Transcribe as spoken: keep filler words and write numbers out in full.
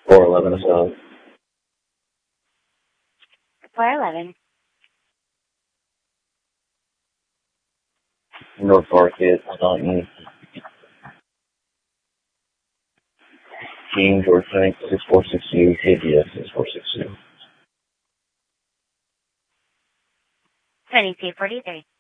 four eleven is done. four eleven. North Market, Staunton. King, George Bank, six four six two, K G S, six four six two. twenty-two forty-three.